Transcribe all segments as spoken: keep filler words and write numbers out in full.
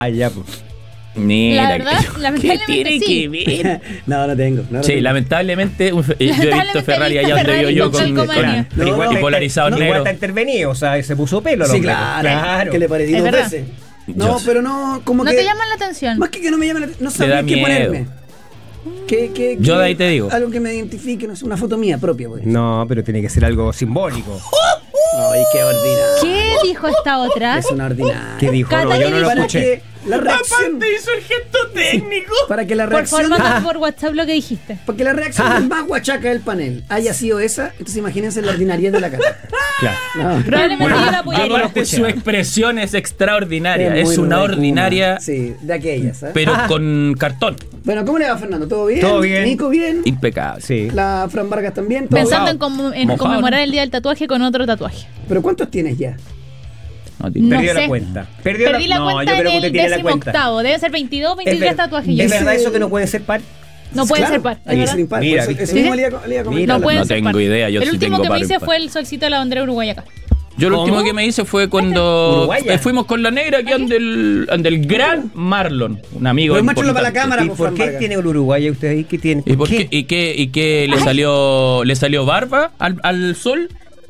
Ah, ya, pues. Mira, La verdad, ¿qué lamentablemente tiene sí. que ver? No, no tengo. No, no Sí, tengo. lamentablemente, un, yo he visto Lamentablemente Ferrari viste allá donde Ferrari vivo yo con con, con, calcomanía. Pero No, igual y está- polarizado no, igual negro. está intervenido, o sea, se puso pelo. el Sí, hombre. claro. Claro. Que le parecí Es dos verdad. veces. No, Yo- pero no, como No que. te llaman la atención. Más que que no me llama la atención. No da sabía qué miedo. ponerme. ¿Qué, qué, Yo qué- de ahí te digo. Algo que me identifique, no sé, una foto mía propia, pues. No, pero tiene que ser algo simbólico. Ay, qué ordinaria. ¿Qué dijo esta otra? Es una ordinaria. ¿Qué dijo? No, Cata, yo ¿qué no lo dijo? Para escuché. que la reacción. hizo el gesto técnico. Para que la Por reacción. favor, mándame por WhatsApp lo que dijiste. Para que la reacción del más guachaca del panel haya sido esa, entonces imagínense la ordinariedad de la cara. Claro. No. Probablemente yo la Yo apoyaría. no lo aparte escuché. su expresión es extraordinaria. Es, muy una recuma. ordinaria, Sí, de aquellas, ¿sabes? pero con cartón. Bueno, ¿cómo le va, Fernando? ¿Todo bien? Todo bien. Nico, bien. Impecable. Sí. La Fran Vargas también. ¿Todo Pensando bien? en, como- en Mojado, conmemorar ¿no? el día del tatuaje con otro tatuaje. ¿Pero cuántos tienes ya? No, No Perdió sé. la cuenta. Perdió Perdí la no, cuenta yo creo en que usted el tiene la décimo cuenta. octavo. Debe ser veintidós, Es, veintitrés ver- tatuajes. ¿Es ya. Ese- verdad eso que no pueden ser par? No pueden Claro, ser par. Hay es que verdad. ser impar. Mira, Por eso- ¿viste? Ese mismo le iba- le iba a comentar. Mira, No pueden No ser tengo par. idea, yo El sí último tengo que me par hice impar. fue el solcito de la bandera uruguaya acá. Yo lo ¿Cómo? último que me hice fue cuando Uruguaya. eh, fuimos con la negra que anda el, anda el gran Marlon, un amigo. Pues muéstralo para la importante. cámara. ¿Y por por Fran qué Vargas. tiene el Uruguay usted ahí? ¿Qué tiene? ¿Y por qué? ¿Y qué, y qué le salió le salió barba al, al sol?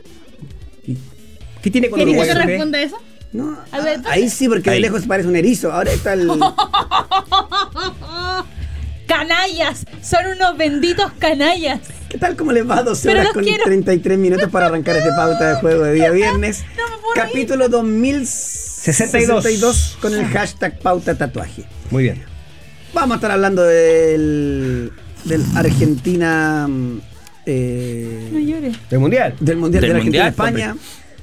¿Qué tiene con ¿Quieres Uruguay que te usted? responda eso? No, A ver, ah, ahí sí, porque Ahí. de lejos parece un erizo. Ahora está el. Canallas, son unos benditos canallas. ¿Qué tal? ¿Cómo les va? doce Pero horas los con quiero. treinta y tres minutos para arrancar este pauta de juego de día viernes. No me puedo Capítulo dos mil sesenta y dos con el hashtag pauta tatuaje. Muy bien. Vamos a estar hablando del, del Argentina. mm, eh, No llores. ¿El mundial? del Mundial Del de la Argentina Mundial, España.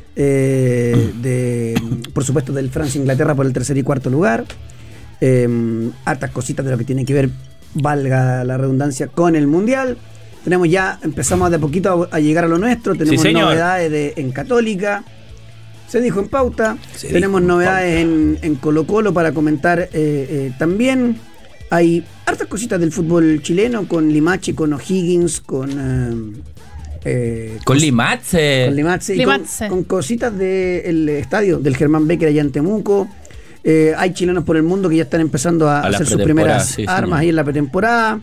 eh, de, por supuesto, del Francia-Inglaterra por el tercer y cuarto lugar. Eh, hartas cositas de lo que tiene que ver, valga la redundancia, con el Mundial. Tenemos ya, empezamos de a poquito a, a llegar a lo nuestro. Tenemos señor. novedades de, en Católica. Se dijo en pauta. Se Tenemos dijo en novedades en, en Colo Colo para comentar eh, eh, también. Hay hartas cositas del fútbol chileno con Limache, con O'Higgins, con... eh, eh, Con Limatze. con Limatze y con, Limatze. con cositas del estadio del Germán Becker allá en Temuco. Eh, hay chilenos por el mundo que ya están empezando a, A la hacer sus pretemporada, primeras sí, armas señor. ahí en la pretemporada.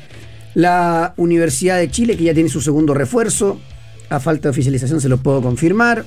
La Universidad de Chile, que ya tiene su segundo refuerzo. A falta de oficialización se lo puedo confirmar.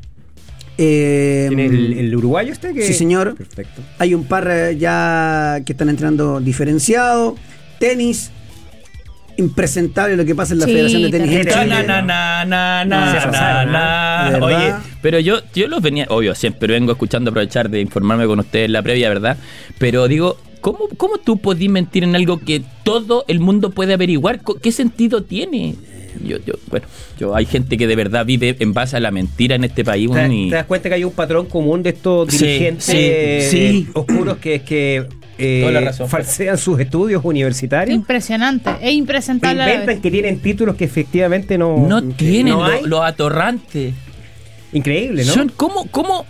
Eh, ¿Tiene el, el uruguayo este? Que... Sí, señor. Perfecto. Hay un par eh, ya que están entrenando diferenciado. Tenis. Impresentable lo que pasa en la Sí, Federación de Tenis en terrible. Chile. Na, na, na, na, No, na, se na, pasaron, na. ¿eh? ¿De Oye, verdad? pero yo, yo los venía, obvio, siempre vengo escuchando, aprovechar de informarme con ustedes en la previa, ¿verdad? Pero digo, ¿cómo, cómo tú podís mentir en algo que todo el mundo puede averiguar? Co- ¿Qué sentido tiene? Yo, yo, bueno, yo hay gente que de verdad vive en base a la mentira en este país. ¿Te, weón, y- te das cuenta que hay un patrón común de estos Sí, dirigentes sí, eh, sí. oscuros que es que eh, Toda la razón. falsean sus estudios universitarios? Impresionante. Es impresentable a la Inventan vez. que tienen títulos que efectivamente no... no tienen no lo, hay. lo atorrante. Increíble, ¿no? Son como, como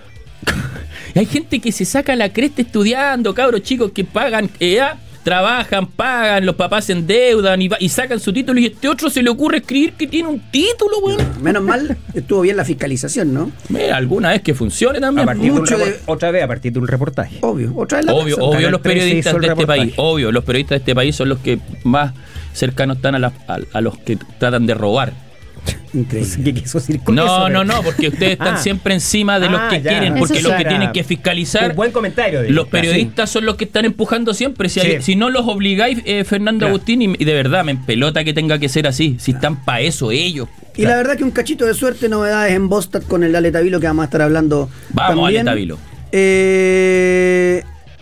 hay gente que se saca la cresta estudiando, cabros chicos que pagan, eh, ah, trabajan, pagan, los papás se endeudan y, va- y sacan su título y este otro se le ocurre escribir que tiene un título, weón. Menos mal estuvo bien la fiscalización, ¿no? Mira, alguna vez que funcione A también. partir de un mucho repor- de- Otra vez, a partir de un reportaje. Obvio. Otra vez la Obvio, prensa. obvio Canal los trece periodistas hizo el de este reportaje. país, obvio, los periodistas de este país son los que más cercanos están a, la- a- a los que tratan de robar. Increíble. ¿Qué quiso decir con eso? No, no, no, porque ustedes están Ah. siempre encima de los Ah, que ya. quieren, porque Eso los que era tienen que fiscalizar. Un buen comentario. de Los claro, periodistas son los que están empujando siempre. Si, hay- Sí. si no los obligáis, eh, Fernando Claro. Agustín, y, y de verdad me empelota que tenga que ser así. Si están para eso ellos. Y la verdad que un cachito de suerte, novedades en Bostad con el Ale Tavilo que vamos a estar hablando. Vamos, también. Ale Tavilo. Eh,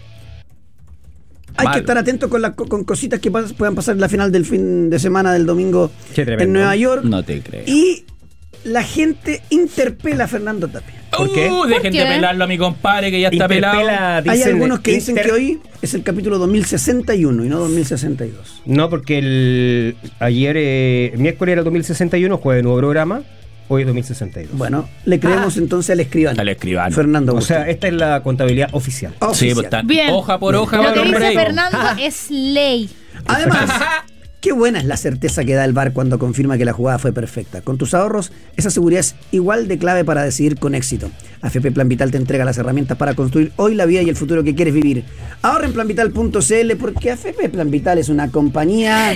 hay Mal. que estar atentos con, las co- con cositas que pas- puedan pasar en la final del fin de semana del domingo Qué tremendo. en Nueva York. No te creo. Y la gente interpela a Fernando Tapia. ¿Por qué? Uh, dejen ¿Por qué? de pelarlo a mi compadre que ya está pelado. Interpela, Hay dicen, algunos que dicen inter- que hoy es el capítulo dos mil sesenta y uno y no dos mil sesenta y dos. No, porque el ayer, eh, miércoles era dos mil sesenta y uno, jueves de nuevo programa, hoy es dos mil sesenta y dos. Bueno, le creemos entonces al escribano. Al escribano. Fernando O Agustín. sea, esta es la contabilidad oficial. Sí, Oficial. pues están Bien. hoja por hoja. Lo va que el dice hombre ahí. Fernando es ley. Además, Qué buena es la certeza que da el V A R cuando confirma que la jugada fue perfecta. Con tus ahorros, esa seguridad es igual de clave para decidir con éxito. A F P Plan Vital te entrega las herramientas para construir hoy la vida y el futuro que quieres vivir. Ahorra en plan vital punto c l porque A F P Plan Vital es una compañía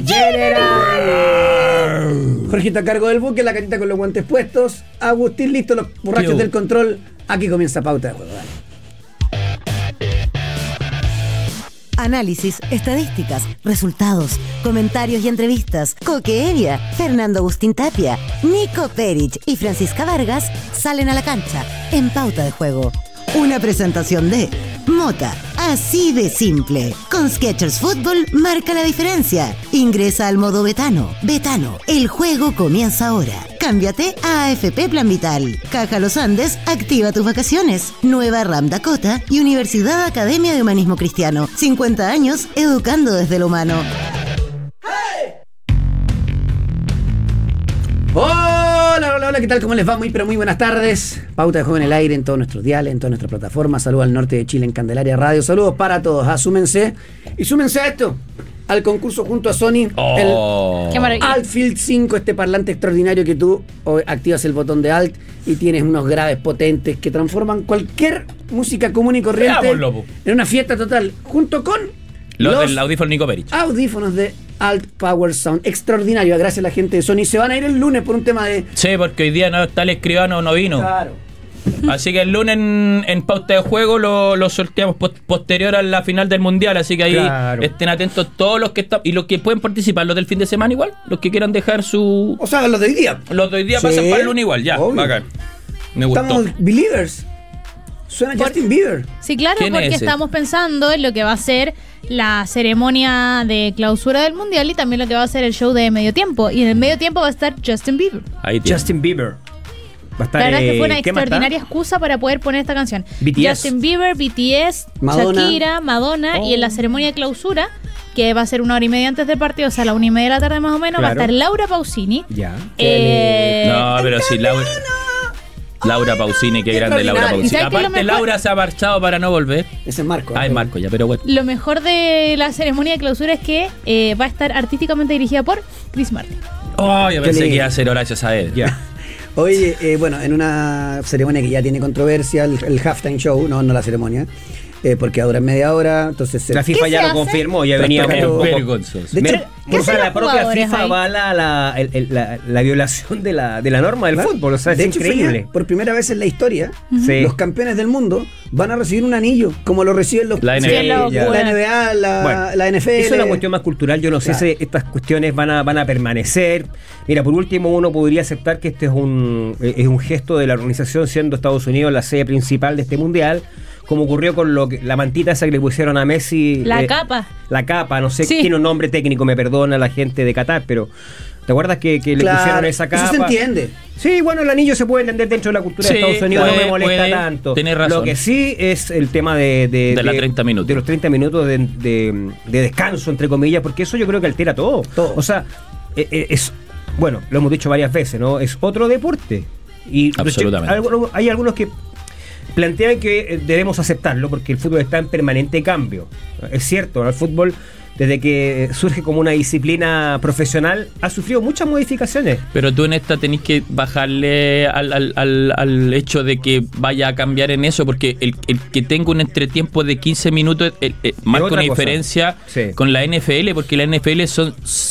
general. Jorgito a cargo del buque, la carita con los guantes puestos. Agustín listo, los borrachos Yo. del control. Aquí comienza Pauta de Juego. Dale. Análisis, estadísticas, resultados, comentarios y entrevistas. Coque Evia, Fernando Agustín Tapia, Nico Perich y Francisca Vargas salen a la cancha en Pauta de Juego. Una presentación de Mota, así de simple. Con Skechers Fútbol marca la diferencia. Ingresa al modo Betano. Betano, el juego comienza ahora. Cámbiate a A F P Plan Vital. Caja Los Andes, activa tus vacaciones. Nueva Ram Dakota y Universidad Academia de Humanismo Cristiano. cincuenta años educando desde lo humano. Hola, hola, hola, ¿qué tal? ¿Cómo les va? Muy, pero muy buenas tardes. Pauta de Juego en el aire en todos nuestros diales, en todas nuestras plataformas. Saludos al norte de Chile en Candelaria Radio. Saludos para todos. Asúmense y súmense a esto, al concurso junto a Sony. Oh. Qué maravilla. El Altfield cinco, este parlante extraordinario que tú o, activas el botón de Alt y tienes unos graves potentes que transforman cualquier música común y corriente Veámoslo, po. en una fiesta total, junto con Los, los del audífono Nico Perich. audífonos de Alt Power Sound. Extraordinario, gracias a la gente de Sony. Se van a ir el lunes por un tema de... Sí, porque hoy día no está el escribano, no vino. Claro. Así que el lunes en, en Pauta de Juego lo, lo sorteamos post- posterior a la final del Mundial. Así que ahí Claro. estén atentos todos los que están. Y los que pueden participar, los del fin de semana igual. Los que quieran dejar su. O sea, los de hoy día. Los de hoy día Sí, pasan para el lunes igual, ya. obvio. Bacán. Me gustó. Estamos believers. Suena Por- Justin Bieber. Sí, claro, ¿Quién porque es ese? estamos pensando en lo que va a ser la ceremonia de clausura del Mundial y también lo que va a ser el show de medio tiempo. Y en el medio tiempo va a estar Justin Bieber. Ahí tiene. Justin Bieber. Va a estar, La verdad es que fue una eh, ¿qué más está? extraordinaria excusa para poder poner esta canción. B T S. Justin Bieber, B T S, Madonna. Shakira, Madonna. Oh. Y en la ceremonia de clausura, que va a ser una hora y media antes del partido, o sea, a la una y media de la tarde más o menos, va a Claro. estar Laura Pausini. Ya. Eh, No, pero sí, Laura. Laura Pausini, qué grande Laura extraordinario. Pausini. ¿Y sabes qué es lo Aparte, mejor? Laura se ha marchado para no volver. Ese es Marco. Ah, es Marco ya, pero bueno. Lo mejor de la ceremonia de clausura es que eh, va a estar artísticamente dirigida por Chris Martin. Oh, yo Qué pensé que lindo. iba a ser Horacio Saavedra. Ya. Oye, eh, bueno, en una ceremonia que ya tiene controversia, el, el halftime show, no, no la ceremonia, eh, porque dura media hora, entonces... se- La FIFA ¿Qué ya se lo hace? confirmó, ya Pero venía está un pero poco- vergonzoso. De Me- hecho, ¿qué o sea, hacen la los propia jugadores FIFA ahí? avala la, el- el- la, la violación de la, de la norma del Claro. fútbol, o sea, es de hecho, increíble. Feña, por primera vez en la historia, Sí. los campeones del mundo van a recibir un anillo, como lo reciben los La N B A. Qué ya. locura. la N B A, la, Bueno, la N F L. Es una cuestión más cultural, yo no sé Claro. si estas cuestiones van a, van a permanecer. Mira, por último, uno podría aceptar que este es un, eh, es un gesto de la organización, siendo Estados Unidos la sede principal de este mundial, como ocurrió con lo que, la mantita esa que le pusieron a Messi. La eh, capa. La capa, no sé, Sí. tiene un nombre técnico, me perdona la gente de Qatar, pero ¿te acuerdas que, que le Claro, pusieron esa capa? eso se entiende. Sí, bueno, el anillo se puede entender dentro de la cultura Sí, de Estados Unidos, no puede, me molesta puede, tanto. tenés razón. Lo que sí es el tema de... De, De las treinta minutos. De los treinta minutos de, de- de descanso, entre comillas, porque eso yo creo que altera todo. Todo. O sea, eh, eh, es... Bueno, lo hemos dicho varias veces, ¿no? Es otro deporte. Y Absolutamente. algunos- hay algunos que plantean que eh, debemos aceptarlo porque el fútbol está en permanente cambio. Es cierto, el fútbol, desde que surge como una disciplina profesional, ha sufrido muchas modificaciones. Pero tú en esta tenés que bajarle al, al, al, al hecho de que vaya a cambiar en eso, porque el, el que tenga un entretiempo de quince minutos el, el, marca otra una cosa. diferencia Sí. con la N F L, porque la N F L son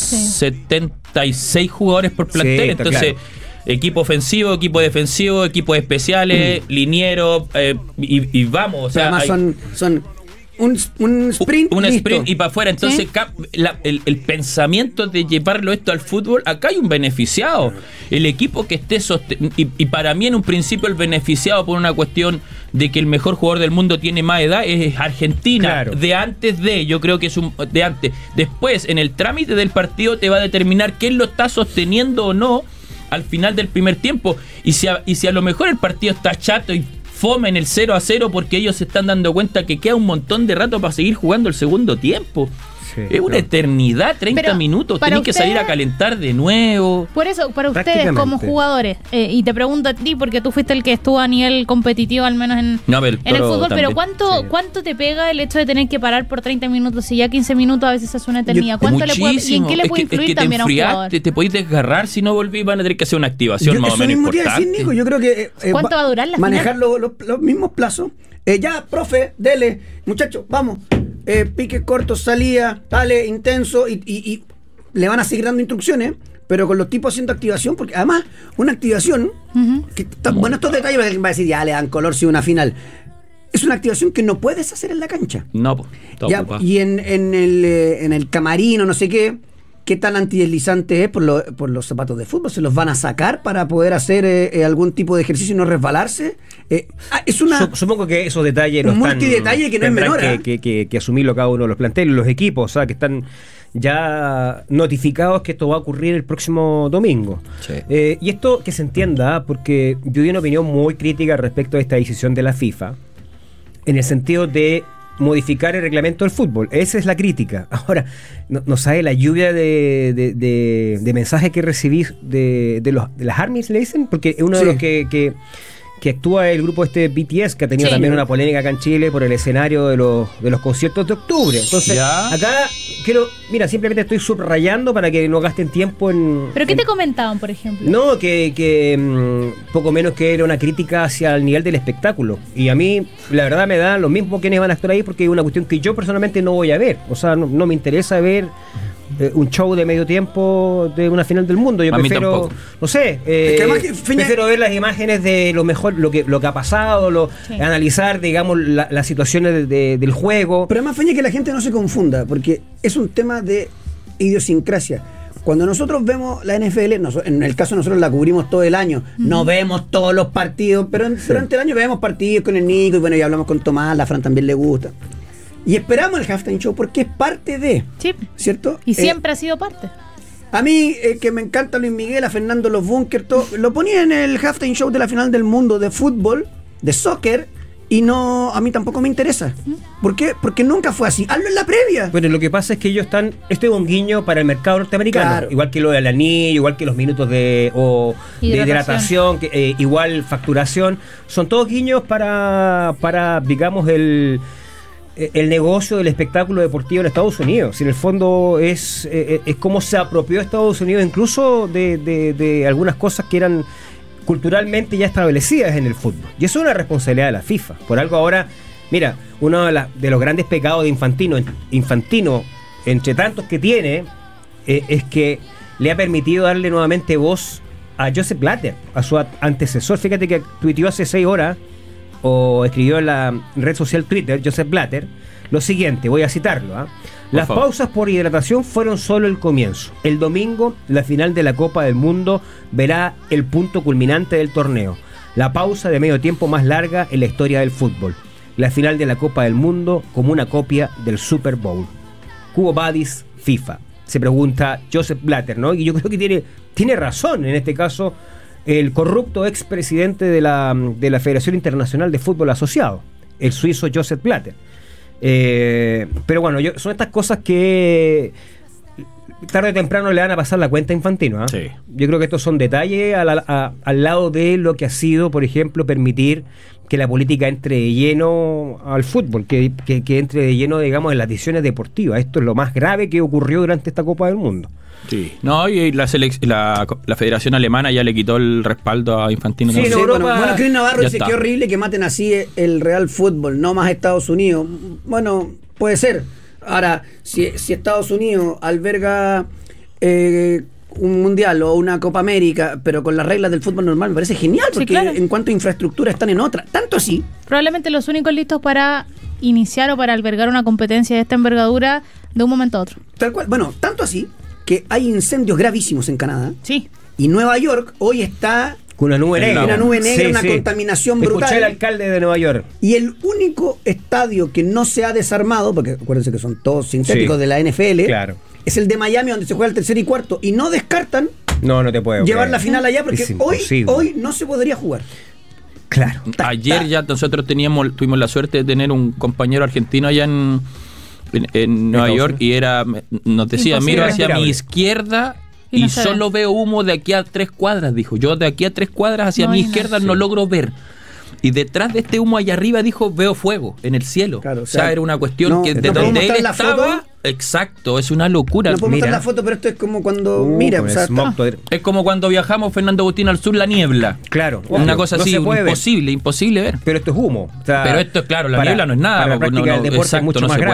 setenta y seis jugadores por plantel, Sí, está entonces... claro. Equipo ofensivo, equipo defensivo, equipos especiales, linieros, eh, y, y vamos, o O sea, sea, además hay- son, son un, un sprint. un listo. sprint y para afuera. Entonces, Sí. cap- la- el, el pensamiento de llevarlo esto al fútbol, acá hay un beneficiado. El equipo que esté sosten- y, y para mí, en un principio, el beneficiado por una cuestión de que el mejor jugador del mundo tiene más edad es Argentina. Claro. De antes de, yo creo que es un de antes. Después, en el trámite del partido, te va a determinar quién lo está sosteniendo o no al final del primer tiempo. Y si a, y si a lo mejor el partido está chato y fome en el cero a cero porque ellos se están dando cuenta que queda un montón de rato para seguir jugando el segundo tiempo. Sí, es una no. eternidad, treinta Pero, minutos. para Tenés que salir ustedes- a calentar de nuevo. Por eso, para ustedes Prácticamente. como jugadores, eh, y te pregunto a ti, porque tú fuiste el que estuvo a nivel competitivo, al menos en, No, pero el en el Toro fútbol, también. pero ¿cuánto, Sí. ¿cuánto te pega el hecho de tener que parar por treinta minutos? Si ya quince minutos a veces es una eternidad. Es ¿Cuánto le puede, ¿Y en muchísimo. qué le Es puede que- es influir que te también a un jugador? enfriaste, te podéis desgarrar si no volvís, van a tener que hacer una activación Yo- más o eso menos mismo te iba a importante. decir, Nico. Yo creo que. eh, ¿Cuánto va- va a durar la Manejar final? lo- lo- los mismos plazos. Eh, ya, profe, dele. Muchachos, vamos. Eh, pique corto, salida, dale, intenso. Y, y- y le van a seguir dando instrucciones, pero con los tipos haciendo activación. Porque además, una activación. Ujú. Que está- bueno, estos detalles va a decir, ya le dan color si una final. Es una activación que no puedes hacer en la cancha. No, pues. Ya, y en, en, el, eh, en el camarino, no sé qué, qué tan antideslizante es por, lo- por los zapatos de fútbol. ¿Se los van a sacar para poder hacer eh, eh, algún tipo de ejercicio y no resbalarse? Eh, ah, es una... Su- Supongo que esos detalles Un no están, multidetalle que no es tendrán menor, que, ¿eh? que, que- que asumirlo cada uno de los planteles, los equipos, o sea, que están ya notificados que esto va a ocurrir el próximo domingo. Sí. Eh, y esto que se entienda, porque yo di una opinión muy crítica respecto a esta decisión de la FIFA, en el sentido de modificar el reglamento del fútbol. Esa es la crítica. Ahora, no, no sabe la lluvia de, de, de- de mensajes que recibí de, de, los, de las ARMYs, le dicen, porque es uno Sí. de los que, que, que actúa el grupo este B T S, que ha tenido Sí. también una polémica acá en Chile por el escenario de los, de los conciertos de octubre. Entonces, Ya. acá quiero, mira, simplemente estoy subrayando para que no gasten tiempo en... ¿Pero qué en- te comentaban, por ejemplo? no, que, que mm, poco menos que era una crítica hacia el nivel del espectáculo. Y a mí, la verdad, me da lo mismo quienes van a actuar ahí porque es una cuestión que yo personalmente no voy a ver. O sea, no, no me interesa ver eh, un show de medio tiempo de una final del mundo. Yo A mí prefiero, tampoco. no sé, eh, Es que además que, Feña- prefiero ver las imágenes de lo mejor, lo que, lo que ha pasado, lo, Sí. analizar, digamos, la- las situaciones de- de- del juego. Pero además, Feña, que la gente no se confunda, porque es un tema de idiosincrasia. Cuando nosotros vemos la N F L, noso- en el caso nosotros la cubrimos todo el año, no vemos todos los partidos, pero en- durante el año vemos partidos con el Nico y bueno, ya hablamos con Tomás, la Fran también le gusta. Y esperamos el halftime show porque es parte de, Sí. ¿cierto? Y Eh, siempre ha sido parte. a mí, eh, que me encanta Luis Miguel, a Fernando Los Bunkers, todo, lo ponía en el halftime show de la final del mundo de fútbol, de soccer, y no, a mí tampoco me interesa. ¿Por qué? Porque nunca fue así. Hazlo en la previa. Bueno, lo que pasa es que ellos están. Esto es un guiño para el mercado norteamericano. Claro. Igual que lo del anillo, igual que los minutos de, o de Hidratación. hidratación, que, eh, igual facturación. Son todos guiños para, para digamos, el, el negocio del espectáculo deportivo en Estados Unidos. Si en el fondo es, eh, es como se apropió Estados Unidos incluso de, de- de algunas cosas que eran culturalmente ya establecidas en el fútbol. Y eso es una responsabilidad de la FIFA. Por algo ahora, mira, uno de, la- de los grandes pecados de Infantino, Infantino entre tantos que tiene, eh, es que le ha permitido darle nuevamente voz a Joseph Blatter, a su a- antecesor. Fíjate que tuiteó hace seis horas, o escribió en la red social Twitter, Joseph Blatter, lo siguiente, voy a citarlo. ¿ah? Las favor. pausas por hidratación fueron solo el comienzo. El domingo, la final de la Copa del Mundo verá el punto culminante del torneo. La pausa de medio tiempo más larga en la historia del fútbol. La final de la Copa del Mundo como una copia del Super Bowl. Cubo Badis, FIFA. Se pregunta Joseph Blatter, ¿no? Y yo creo que tiene, tiene razón en este caso el corrupto expresidente de la, de la Federación Internacional de Fútbol Asociado, el suizo Joseph Blatter. Eh, pero bueno, yo, son estas cosas que tarde o temprano le van a pasar la cuenta a Infantino. ¿ah? Sí. Yo creo que estos son detalles a la- a- al lado de lo que ha sido, por ejemplo, permitir que la política entre de lleno al fútbol, que, que, que entre de lleno, digamos, en las decisiones deportivas. Esto es lo más grave que ocurrió durante esta Copa del Mundo. Sí. No, y la, selec- la, la Federación Alemana ya le quitó el respaldo a Infantino. Sí, ¿no? en Sí, Europa- bueno, bueno, Chris Navarro Ya dice está. que horrible que maten así el Real Fútbol, no más Estados Unidos. Bueno, puede ser. Ahora, si, si Estados Unidos alberga eh, un mundial o una Copa América, pero con las reglas del fútbol normal, me parece genial, Sí, porque claro. en cuanto a infraestructura están en otra. Tanto así. Probablemente los únicos listos para iniciar o para albergar una competencia de esta envergadura de un momento a otro. Tal cual. Bueno, tanto así que hay incendios gravísimos en Canadá. Sí. Y Nueva York hoy está Con una nube En negra. la- una nube negra, una contaminación brutal. Escuché al alcalde de Nueva York. Y el único estadio que no se ha desarmado, porque acuérdense que son todos sintéticos Sí. de la N F L, Claro. es el de Miami, donde se juega el tercer y cuarto. Y no descartan No, no te puedo llevar creer. la final allá, porque Es hoy, imposible. hoy no se podría jugar. Claro. Ayer ya nosotros teníamos tuvimos la suerte de tener un compañero argentino allá en, en, en Nueva Estados York y era nos decía, Imposible. miro hacia mi Respirable. izquierda Y y, no se ve. solo veo humo de aquí a tres cuadras, dijo. Yo de aquí a tres cuadras hacia No mi hay izquierda nada. no logro ver. Y detrás de este humo allá arriba, dijo, veo fuego en el cielo. Claro, o, sea, o sea, era una cuestión no- que no de podemos donde él mostrar la estaba, foto. exacto, es una locura. No podemos Mira. mostrar la foto, pero esto es como cuando. Uh, mira, con o el sea, smog está- todo- Es como cuando viajamos, Fernando Agustín, al sur, la niebla. Claro. Una obvio, cosa no así, se puede ver. imposible, imposible ver. Pero esto es humo. O sea, Pero esto, claro, la para- niebla no es nada. Para la pues, práctica no, no, del deporte exacto, es mucho no más se grave.